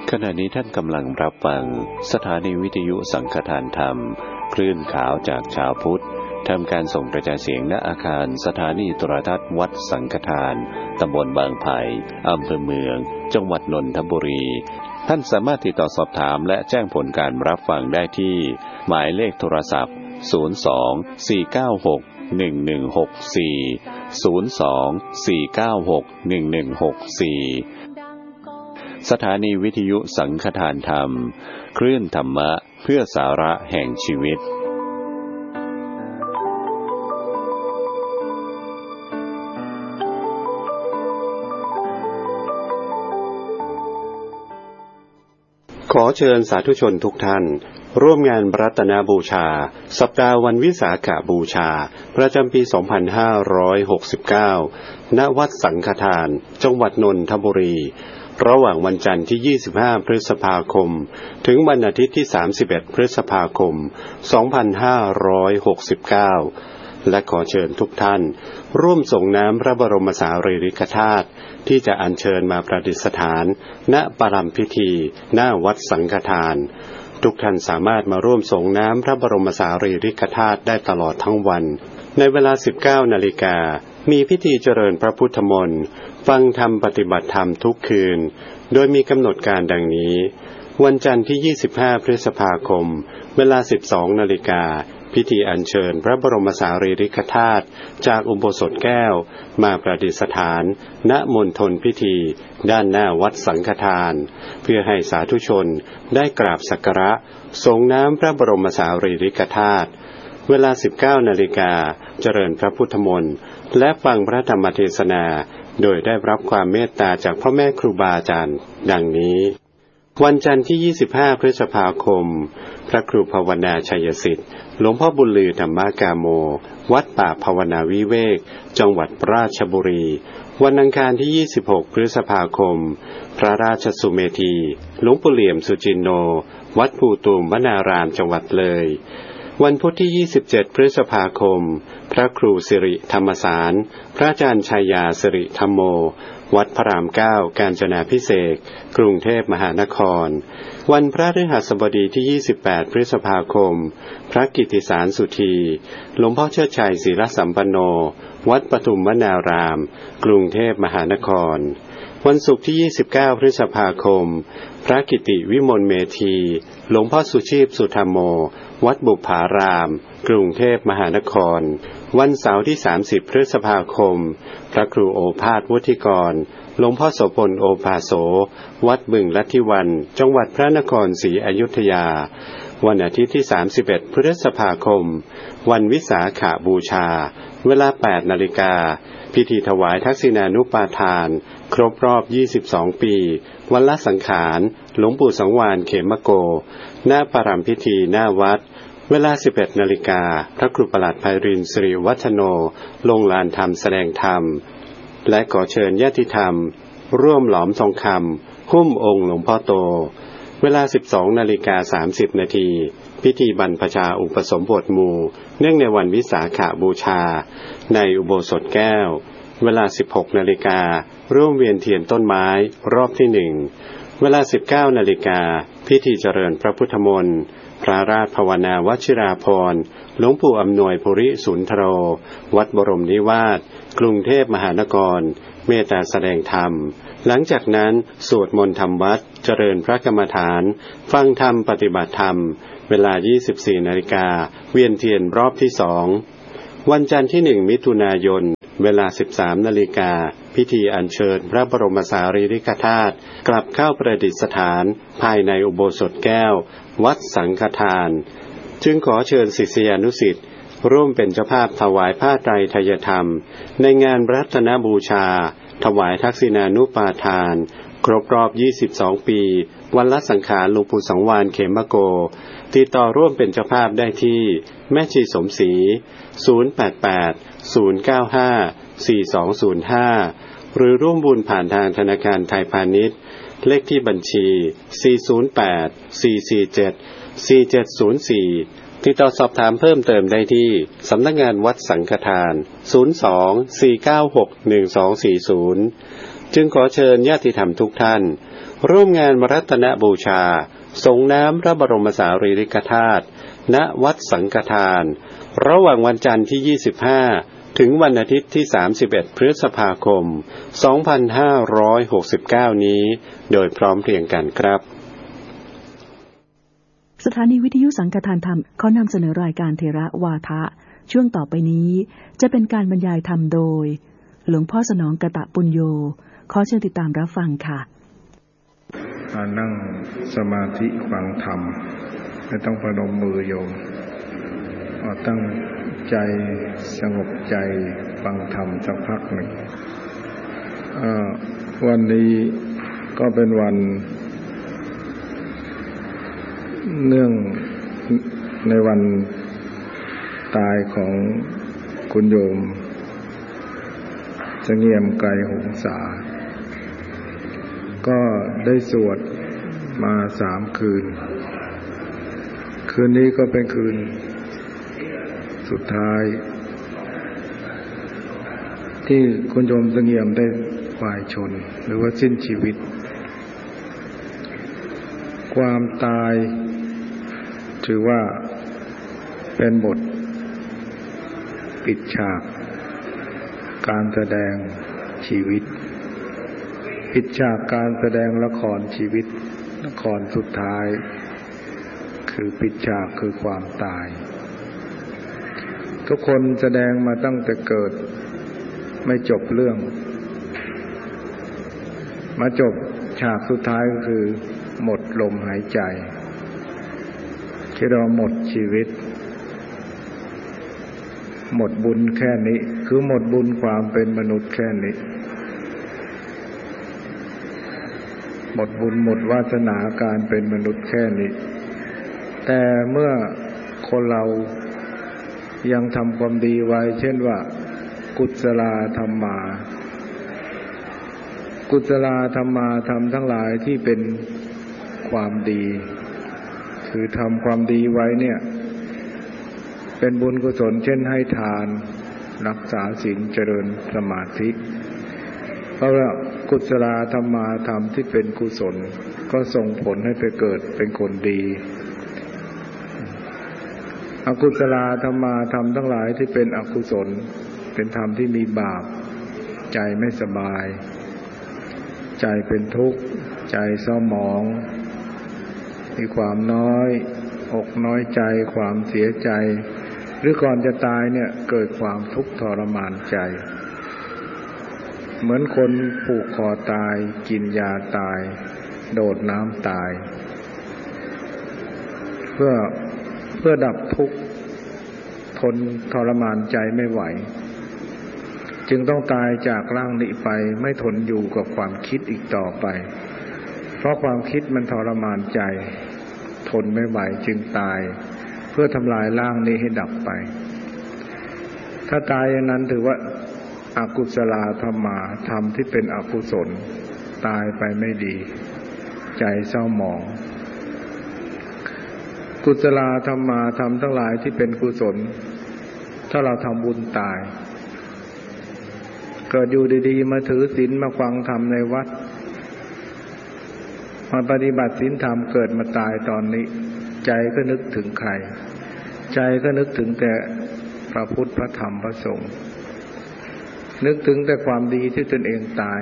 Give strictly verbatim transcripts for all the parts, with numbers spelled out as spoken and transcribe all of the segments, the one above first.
ขณะนี้ท่านกำลังรับฟังสถานีวิทยุสังฆทานธรรมคลื่นขาวจากชาวพุทธทำการส่งกระจายเสียงณอาคารสถานีโทรทัศน์วัดสังฆทานตำบลบางไผ่อำเภอเมืองจังหวัดนนทบุรีท่านสามารถติดต่อสอบถามและแจ้งผลการรับฟังได้ที่หมายเลขโทรศัพท์ศูนย์ สอง สี่ เก้า หก หนึ่ง หนึ่ง หก สี่ ศูนย์ สอง สี่ เก้า หก หนึ่ง หนึ่ง หก สี่สถานีวิทยุสังฆทานธรรมคลื่นธรรมะเพื่อสาระแห่งชีวิตขอเชิญสาธุชนทุกท่านร่วมงานรัตนบูชาสัปดาห์วันวิสาขบูชาประจำปี สองพันห้าร้อยหกสิบเก้า ณ วัดสังฆทานจังหวัดนนทบุรีระหว่างวันจันทร์ที่ ยี่สิบห้า พฤษภาคมถึงวันอาทิตย์ที่ สามสิบเอ็ด พฤษภาคม สองพันห้าร้อยหกสิบเก้า และขอเชิญทุกท่านร่วมส่งน้ำพระบรมสารีริกธาตุที่จะอัญเชิญมาประดิษฐานณปรำพิธีหน้าวัดสังฆทานทุกท่านสามารถมาร่วมส่งน้ำพระบรมสารีริกธาตุได้ตลอดทั้งวันในเวลา สิบเก้า นาฬิกามีพิธีเจริญพระพุทธมนต์ฟังธรรมปฏิบัติธรรมทุกคืนโดยมีกำหนดการดังนี้วันจันทร์ที่ ยี่สิบห้า พฤษภาคมเวลา สิบสอง นาฬิกาพิธีอัญเชิญพระบรมสารีริกธาตุจากอุโบสถแก้วมาประดิษฐานณมณฑลพิธีด้านหน้าวัดสังฆทานเพื่อให้สาธุชนได้กราบสักการะส่งน้ำพระบรมสารีริกธาตุเวลา สิบเก้า นาฬิกาเจริญพระพุทธมนต์และฟังพระธรรมเทศนาโดยได้รับความเมตตาจากพ่อแม่ครูบาอาจารย์ดังนี้วันจันทร์ที่ ยี่สิบห้า พฤษภาคมพระครูภาวนาชัยสิทธิ์หลวงพ่อบุญลือธรรมกาโมวัดป่าภาวนาวิเวกจังหวัดราชบุรีวันอังคารที่ ยี่สิบหก พฤษภาคมพระราชสุเมธีหลวงปู่เหลี่ยมสุจินโนวัดภูตูมวนารามจังหวัดเลยวันพุธที่ ยี่สิบเจ็ด พฤษภาคมพระครูสิริธรรมสารพระอาจารย์ชัยยาสิริธรรมโมวัดพระรามเก้ากาญจนาภิเษกกรุงเทพมหานครวันพระฤหัสบดีที่ ยี่สิบแปด พฤษภาคมพระกิตติสารสุธีหลวงพ่อเชิดชัยศิรสัมปันโนวัดปทุมวนารามกรุงเทพมหานครวันศุกร์ที่ ยี่สิบเก้า พฤษภาคมพระกิติวิมลเมธีหลวงพ่อสุชีพสุธรรมโมวัดบุปผารามกรุงเทพมหานครวันเสาร์ที่ สามสิบ พฤษภาคมพระครูโอภาสวุฒิกรหลวงพ่อโสพลโอภาโสวัดบึงลัทธิวันจังหวัดพระนครศรีอยุธยาวันอาทิตย์ที่ สามสิบเอ็ด พฤษภาคมวันวิสาขบูชาเวลา แปด นาฬิกาพิธีถวายทักษิณานุปาทานครบรอบ ยี่สิบสอง ปีวันละสังขารหลวงปู่สังวาลเขมโกหน้าปรำพิธีหน้าวัดเวลา สิบเอ็ด นาฬิกาพระครูประหลัดไพรินทร์สิริวัฒโนลงลานธรรมแสดงธรรมและขอเชิญญาติธรรมร่วมหลอมทองคำหุ้มองค์หลวงพ่อโตเวลา สิบสอง นาฬิกา สามสิบ นาทีพิธีบรรพชาอุปสมบทหมู่เนื่องในวันวิสาขบูชาในอุโบสถแก้วเวลา สิบหก นาฬิการ่วมเวียนเทียนต้นไม้รอบที่หนึ่งเวลา สิบเก้า นาฬิกาพิธีเจริญพระพุทธมนต์พระราชภาวนาวัชิราภรณ์หลวงปู่อำนวยภูริสุนทโรวัดบรมนิวาสกรุงเทพมหานครเมตตาแสดงธรรมหลังจากนั้นสวดมนต์ธรรมวัดเจริญพระกรรมฐานฟังธรรมปฏิบัติธรรมเวลา ยี่สิบสี่ นาฬิกาเวียนเทียนรอบที่สองวันจันทร์ที่ หนึ่ง มิถุนายนเวลา สิบสาม นาฬิกาพิธีอัญเชิญพระบรมสารีริกธาตุกลับเข้าประดิษฐานภายในอุโบสถแก้ววัดสังฆทานจึงขอเชิญศิษยานุศิษย์ร่วมเป็นเจ้าภาพถวายผ้าไตรไทยธรรมในงานรัตนบูชาถวายทักษิณานุปาทานครบรอบ ยี่สิบสอง ปีวันละสังขารหลวงปู่สังวาลเขมโกติดต่อร่วมเป็นเจ้าภาพได้ที่แม่ชีสมศรีศูนย์ แปด แปด ศูนย์ เก้า ห้า สี่ สอง ศูนย์ ห้าหรือร่วมบุญผ่านทางธนาคารไทยพาณิชย์เลขที่บัญชี สี่ ศูนย์ แปด สี่ สี่ เจ็ด สี่ เจ็ด ศูนย์ สี่ติดต่อสอบถามเพิ่มเติมได้ที่สำนักงานวัดสังฆทานศูนย์ สอง สี่ เก้า หก หนึ่ง สอง สี่ ศูนย์จึงขอเชิญญาติธรรมทุกท่านร่วมงานรัตนบูชาส่งน้ำพระบรมสารีริกธาตุณวัดสังฆทานระหว่างวันจันทร์ที่ยี่สิบห้าถึงวันอาทิตย์ที่สามสิบเอ็ดพฤษภาคมสองพันห้าร้อยหกสิบเก้านี้โดยพร้อมเพรียงกันครับสถานีวิทยุสังฆทานธรรมขอนำเสนอรายการเทระวาทะช่วงต่อไปนี้จะเป็นการบรรยายธรรมโดยหลวงพ่อสนองกตปุญโญขอเชิญติดตามรับฟังค่ะนั่งสมาธิฟังธรรมไม่ต้องพนมมือโยมตั้งใจสงบใจฟังธรรมสักพักหนึ่งวันนี้ก็เป็นวันเนื่องในวันตายของคุณโยมเสงี่ยมไกรหงษาก็ได้สวดมาสามคืนคืนนี้ก็เป็นคืนสุดท้ายที่คุณโยมเสงี่ยมได้วายชนหรือว่าสิ้นชีวิตความตายถือว่าเป็นบทปิดฉากการแสดงชีวิตปิดฉากการแสดงละครชีวิตละครสุดท้ายคือปิดฉากคือความตายทุกคนแสดงมาตั้งแต่เกิดไม่จบเรื่องมาจบฉากสุดท้ายก็คือหมดลมหายใจที่เราหมดชีวิตหมดบุญแค่นี้คือหมดบุญความเป็นมนุษย์แค่นี้หมดบุญหมดวาสนาการเป็นมนุษย์แค่นี้แต่เมื่อคนเรายังทำความดีไว้เช่นว่ากุศลธรรมากุศลธรรมาธรรมทั้งหลายที่เป็นความดีคือทำความดีไว้เนี่ยเป็นบุญกุศลเช่นให้ทานรักษาศีลเจริญสมาธิเพราะว่ากุศลธรรมาธรรมที่เป็นกุศลก็ส่งผลให้ไปเกิดเป็นคนดีอกุศลธรรมาธรรมทั้งหลายที่เป็นอกุศลเป็นธรรมที่มีบาปใจไม่สบายใจเป็นทุกข์ใจเศร้าหมองมีความน้อยอกน้อยใจความเสียใจหรือก่อนจะตายเนี่ยเกิดความทุกข์ทรมานใจเหมือนคนผูกคอตายกินยาตายโดดน้ำตายเพื่อเพื่อดับทุกข์ทนทรมานใจไม่ไหวจึงต้องตายจากร่างนี้ไปไม่ทนอยู่กับความคิดอีกต่อไปเพราะความคิดมันทรมานใจทนไม่ไหวจึงตายเพื่อทำลายร่างนี้ให้ดับไปถ้าตายอย่างนั้นถือว่าอกุศลธรรมาธรรมที่เป็นอกุศลตายไปไม่ดีใจเศร้าหมองกุศลธรรมาธรรมทั้งหลายที่เป็นกุศลถ้าเราทำบุญตายเกิดอยู่ดีๆมาถือศีลมาฟังธรรมในวัดมาปฏิบัติศีลธรรมเกิดมาตายตอนนี้ใจก็นึกถึงใครใจก็นึกถึงแต่พระพุทธพระธรรมพระสงฆ์นึกถึงแต่ความดีที่ตนเองตาย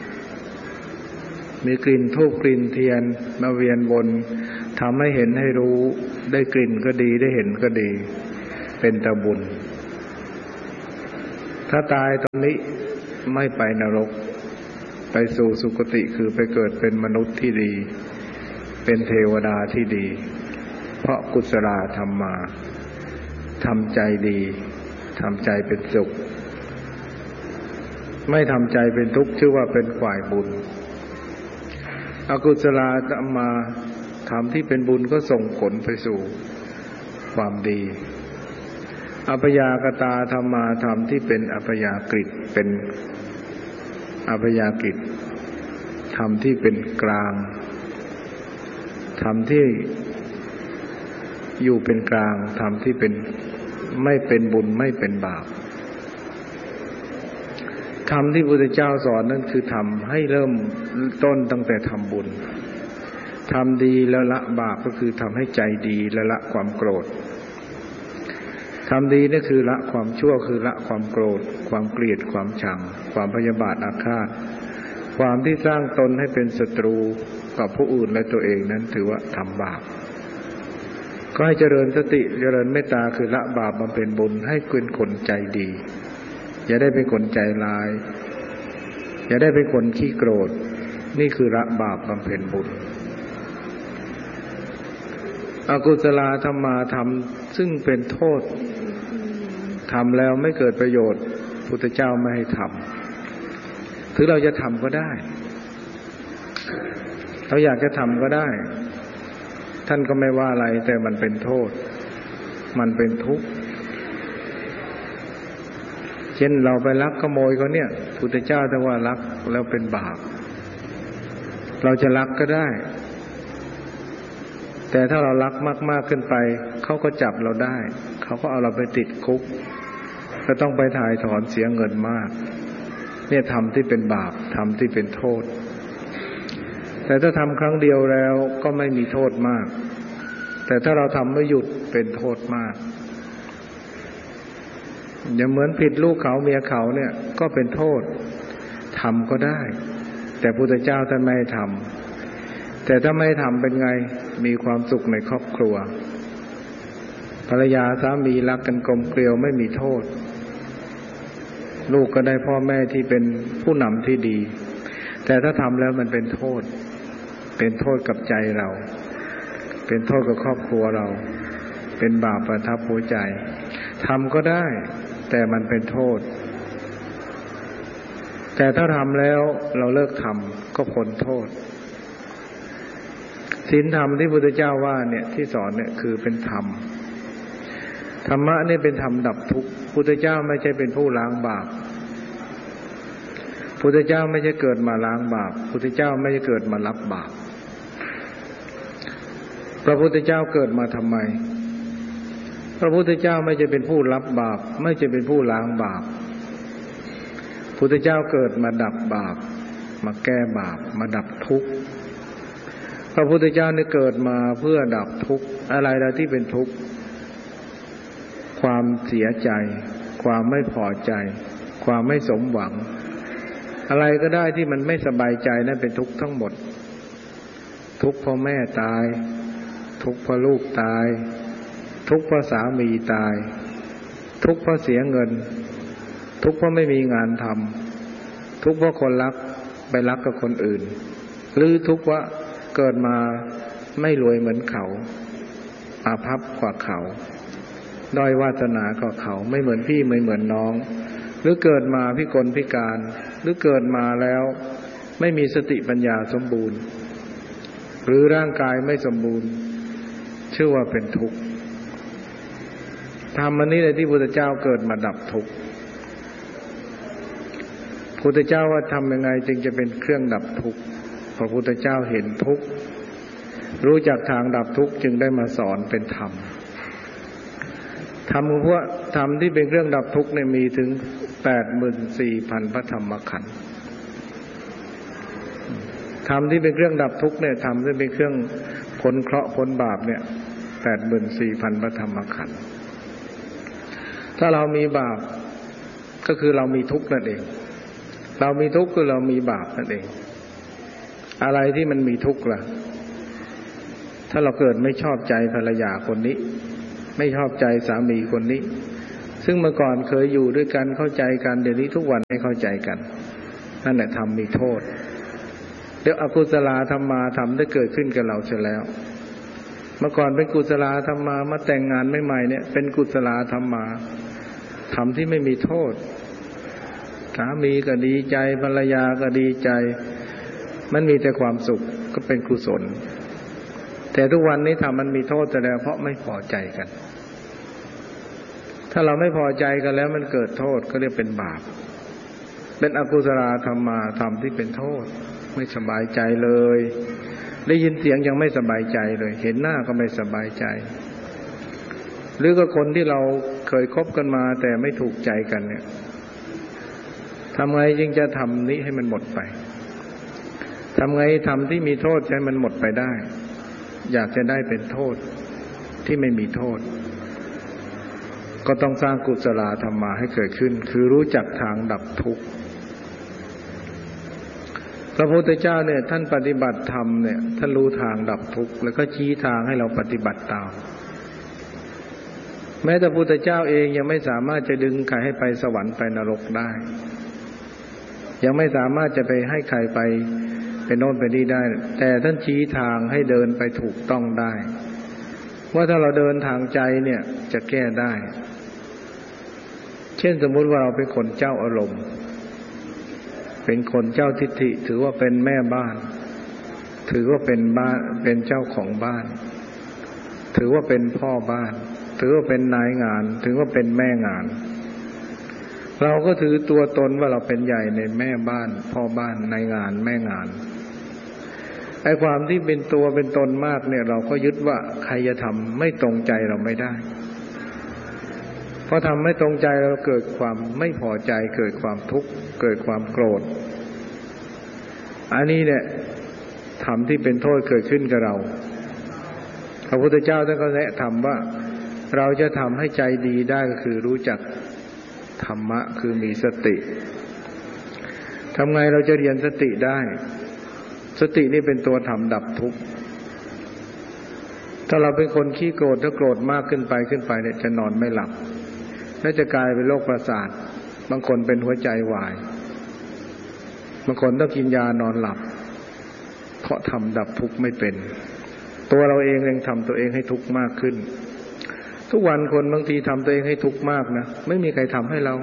มีกลิ่นธูปกลิ่นเทียนมาเวียนวนทำให้เห็นให้รู้ได้กลิ่นก็ดีได้เห็นก็ดีเป็นตาบุญถ้าตายตอนนี้ไม่ไปนรกไปสู่สุคติคือไปเกิดเป็นมนุษย์ที่ดีเป็นเทวดาที่ดีเพราะกุศลธรรมาทำใจดีทำใจเป็นสุขไม่ทำใจเป็นทุกข์ชื่อว่าเป็นฝ่ายบุญอกุศลธรรมาธรรมที่เป็นบุญก็ส่งผลไปสู่ความดีอัปยากตาธรรมาธรรมที่เป็นอัปยากฤิเป็นอัปยากฤิธรรมที่เป็นกลางธรรมที่อยู่เป็นกลางธรรมที่เป็นไม่เป็นบุญไม่เป็นบาปใธรรมที่พระพุทธเจ้าสอนนั่นคือทำให้เริ่มต้นตั้งแต่ทำบุญทำดีแล้วละบาปก็คือทำให้ใจดีและละความโกรธทำดีนั่นคือละความชั่วคือละความโกรธความเกลียดความชังความพยาบาทอาฆาตความที่สร้างตนให้เป็นศัตรูกับผู้อื่นและตัวเองนั้นถือว่าทำบาปก็ให้เจริญสติเจริญเมตตาคือละบาปบำเพ็ญบุญให้เป็นคนใจดีอย่าได้เป็นคนใจร้ายอย่าได้เป็นคนขี้โกรธนี่คือละบาปบำเพ็ญบุญอกุศลธรรมาธรรมซึ่งเป็นโทษทำแล้วไม่เกิดประโยชน์พุทธเจ้าไม่ให้ทำถึงเราจะทำก็ได้เราอยากจะทำก็ได้ท่านก็ไม่ว่าอะไรแต่มันเป็นโทษมันเป็นทุกข์เช่นเราไปลักขโมยเขาเนี่ยพุทธเจ้าถ้าว่าลักแล้วเป็นบาปเราจะลักก็ได้แต่ถ้าเราลักมากๆขึ้นไปเขาก็จับเราได้เขาก็เอาเราไปติดคุกก็ต้องไปถ่ายถอนเสียเงินมากเนี่ยทำที่เป็นบาปทำที่เป็นโทษแต่ถ้าทำครั้งเดียวแล้วก็ไม่มีโทษมากแต่ถ้าเราทำไม่หยุดเป็นโทษมากอย่างเหมือนผิดลูกเขาเมียเขาเนี่ยก็เป็นโทษทำก็ได้แต่พุทธเจ้าท่านไม่ให้ทำแต่ถ้าไม่ทำเป็นไงมีความสุขในครอบครัวภรรยาสามีรักกันกลมเกลียวไม่มีโทษลูกก็ได้พ่อแม่ที่เป็นผู้นำที่ดีแต่ถ้าทำแล้วมันเป็นโทษเป็นโทษกับใจเราเป็นโทษกับครอบครัวเราเป็นบาปประทับหัวใจทำก็ได้แต่มันเป็นโทษแต่ถ้าทำแล้วเราเลิกทำก็พ้นโทษศีลธรรมที่พุทธเจ้าว่าเนี่ยที่สอนเนี่ยคือเป็นธรรมธรรมะนี่เป็นธรรมดับทุกข์พุทธเจ้าไม่ใช่เป็นผู้ล้างบาปพุทธเจ้าไม่ใช่เกิดมาล้างบาปพุทธเจ้าไม่ใช่เกิดมารับบาปพระพุทธเจ้าเกิดมาทำไมพระพุทธเจ้าไม่ใช่เป็นผู้รับบาปไม่ใช่เป็นผู้ล้างบาปพุทธเจ้าเกิดมาดับบาปมาแก้บาปมาดับทุกข์พระพุทธเจ้าเนี่ยเกิดมาเพื่อดับทุกข์อะไรล่ะที่เป็นทุกข์ความเสียใจความไม่พอใจความไม่สมหวังอะไรก็ได้ที่มันไม่สบายใจนั่นเป็นทุกข์ทั้งหมดทุกข์เพราะแม่ตายทุกข์เพราะลูกตายทุกข์เพราะสามีตายทุกข์เพราะเสียเงินทุกข์เพราะไม่มีงานทำทุกข์เพราะคนรักไปรักกับคนอื่นหรือทุกข์ว่าเกิดมาไม่รวยเหมือนเขาอาภัพกว่าเขาด้อยวาสนากว่าเขาไม่เหมือนพี่ไม่เหมือนน้องหรือเกิดมาพิกลพิการหรือเกิดมาแล้วไม่มีสติปัญญาสมบูรณ์หรือร่างกายไม่สมบูรณ์ชื่อว่าเป็นทุกข์ธรรมอันนี้เลยที่พุทธเจ้าเกิดมาดับทุกข์พุทธเจ้าว่าทำยังไงจึงจะเป็นเครื่องดับทุกข์พระพุทธเจ้าเห็นทุกข์รู้จักทางดับทุกข์จึงได้มาสอนเป็นธรรมธรรมเพราะธรรมที่เป็นเครื่องดับทุกข์เนี่ยมีถึง แปดหมื่นสี่พัน พระธรรมขันธ์ธรรมที่เป็นเครื่องดับทุกข์เนี่ยธรรมที่เป็นเครื่องพ้นเคราะห์พ้นบาปเนี่ย แปดหมื่นสี่พัน พระธรรมขันธ์ถ้าเรามีบาปก็คือเรามีทุกข์นั่นเองเรามีทุกข์คือเรามีบาปนั่นเองอะไรที่มันมีทุกข์ล่ะถ้าเราเกิดไม่ชอบใจภรรยาคนนี้ไม่ชอบใจสามีคนนี้ซึ่งเมื่อก่อนเคยอยู่ด้วยกันเข้าใจกันเดี๋ยวนี้ทุกวันไม่เข้าใจกันนั่นแหละธรรมมีโทษเดี๋ยวอกุศลธรรมาธรรมได้เกิดขึ้นกับเราเสียแล้วเมื่อก่อนเป็นกุศลธรรมามาแต่งงานใหม่ๆเนี่ยเป็นกุศลธรรมาธรรมที่ไม่มีโทษสามีก็ดีใจภรรยาก็ดีใจมันมีแต่ความสุขก็เป็นกุศลแต่ทุกวันนี้ทำมันมีโทษแต่แล้วเพราะไม่พอใจกันถ้าเราไม่พอใจกันแล้วมันเกิดโทษก็เรียกเป็นบาปเป็นอกุศลธรรมาธรรมที่เป็นโทษไม่สบายใจเลยได้ยินเสียงยังไม่สบายใจเลยเห็นหน้าก็ไม่สบายใจหรือก็คนที่เราเคยคบกันมาแต่ไม่ถูกใจกันเนี่ยทำไงจึงจะทำนี้ให้มันหมดไปทำไงทำที่มีโทษให้มันหมดไปได้อยากจะได้เป็นโทษที่ไม่มีโทษก็ต้องสร้างกุศลธรรมะให้เกิดขึ้นคือรู้จักทางดับทุกข์พระพุทธเจ้าเนี่ยท่านปฏิบัติธรรมเนี่ยท่านรู้ทางดับทุกข์แล้วก็ชี้ทางให้เราปฏิบัติตามแม้แต่พุทธเจ้าเองยังไม่สามารถจะดึงใครให้ไปสวรรค์ไปนรกได้ยังไม่สามารถจะไปให้ใครไปเป็นโน่นไปนี่ได้แต่ท่านชี้ทางให้เดินไปถูกต้องได้ว่าถ้าเราเดินทางใจเนี่ยจะแก้ได้เช่นสมมุติว่าเราเป็นคนเจ้าอารมณ์เป็นคนเจ้าทิฏฐิถือว่าเป็นแม่บ้านถือว่าเป็นบ้านเป็นเจ้าของบ้านถือว่าเป็นพ่อบ้านถือว่าเป็นนายงานถือว่าเป็นแม่งานเราก็ถือตัวตนว่าเราเป็นใหญ่ในแม่บ้านพ่อบ้านนายงานแม่งานไอ้ความที่เป็นตัวเป็นตนมากเนี่ยเราก็ยึดว่าใครจะทำไม่ตรงใจเราไม่ได้พอทำไม่ตรงใจเราเกิดความไม่พอใจเกิดความทุกข์เกิดความโกรธอันนี้เนี่ยธรรมที่เป็นโทษเกิดขึ้นกับเราพระพุทธเจ้าท่านก็แนะนำว่าเราจะทำให้ใจดีได้ก็คือรู้จักธรรมะคือมีสติทำไงเราจะเรียนสติได้สตินี่เป็นตัวทำดับทุกข์ถ้าเราเป็นคนขี้โกรธถ้าโกรธมากขึ้นไปขึ้นไปเนี่ยจะนอนไม่หลับและจะกลายเป็นโรคประสาทบางคนเป็นหัวใจวายบางคนต้องกินยานอนหลับเพราะทำดับทุกข์ไม่เป็นตัวเราเองยังทำตัวเองให้ทุกข์มากขึ้นทุกวันคนบางทีทำตัวเองให้ทุกข์มากนะไม่มีใครทำให้เรา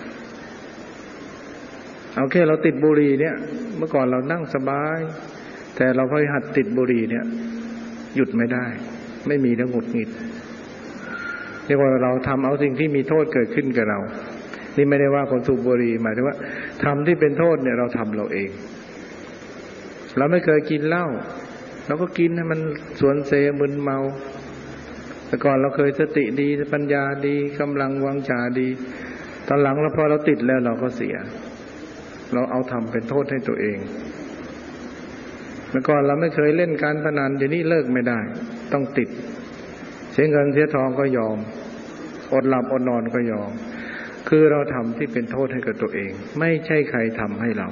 เอาแค่เราติดบุหรี่เนี่ยเมื่อก่อนเรานั่งสบายแต่เราพอหัดติดบุหรี่เนี่ยหยุดไม่ได้ไม่มีแล้วหงุดหงิดเรียกว่าเราทำเอาสิ่งที่มีโทษเกิดขึ้นกับเรานี่ไม่ได้ว่าคนสูบบุหรี่หมายถึงว่าทำที่เป็นโทษเนี่ยเราทำเราเองเราไม่เคยกินเหล้าเราก็กินให้มันสวนเซมึนเมาแต่ก่อนเราเคยสติดีปัญญาดีกำลังวังชาดีตอนหลังแล้วพอเราติดแล้วเราก็เสียเราเอาทำเป็นโทษให้ตัวเองเมื่อก่อนเราไม่เคยเล่นการพนันเดี๋ยวนี้เลิกไม่ได้ต้องติดเสียเงินเสียทองก็ยอมอดหลับอดนอนก็ยอมคือเราทำที่เป็นโทษให้กับตัวเองไม่ใช่ใครทำให้เรา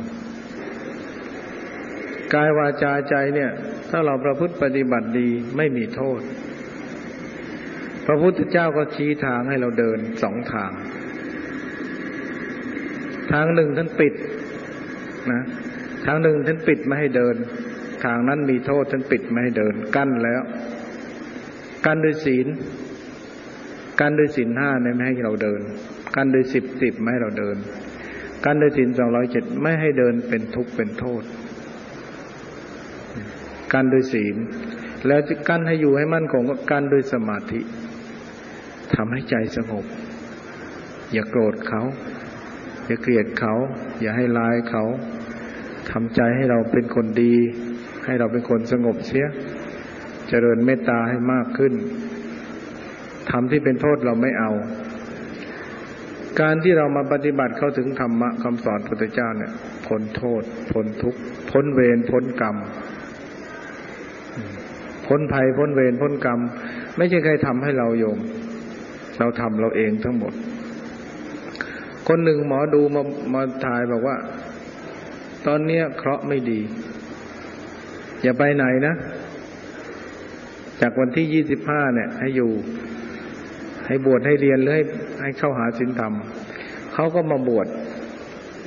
กายวาจาใจเนี่ยถ้าเราประพฤติปฏิบัติดีไม่มีโทษพระพุทธเจ้าก็ชี้ทางให้เราเดินสองทางทางหนึ่งท่านปิดนะทางหนึ่งท่านปิดไม่ให้เดินทางนั้นมีโทษท่านปิดไม่ให้เดินกั้นแล้วกั้นด้วยศีลกั้นด้วยศีลห้าเนี่ยไม่ให้เราเดินกั้นด้วยสิบสิบไม่ให้เราเดินกั้นด้วยศีลสองร้อยเจ็ดไม่ให้เดินเป็นทุกข์เป็นโทษกั้นด้วยศีลแล้วจะกั้นให้อยู่ให้มั่นคงก็กั้นด้วยสมาธิทำให้ใจสงบอย่าโกรธเขาอย่าเกลียดเขาอย่าให้ร้ายเขาทำใจให้เราเป็นคนดีให้เราเป็นคนสงบเสียเจริญเมตตาให้มากขึ้นทำที่เป็นโทษเราไม่เอาการที่เรามาปฏิบัติเข้าถึงธรรมะคำสอนพระพุทธเจ้าเนี่ยพ้นโทษพ้นทุกข์พ้นเวรพ้นกรรมพ้นภัยพ้นเวรพ้นกรรมไม่ใช่ใครทำให้เราโยมเราทำเราเองทั้งหมดคนหนึ่งหมอดูมามาถ่ายบอกว่าตอนนี้เคราะห์ไม่ดีอย่าไปไหนนะจากวันที่ยี่สิบห้าเนี่ยให้อยู่ให้บวชให้เรียนหรือให้ให้เข้าหาศีลธรรมเขาก็มาบวช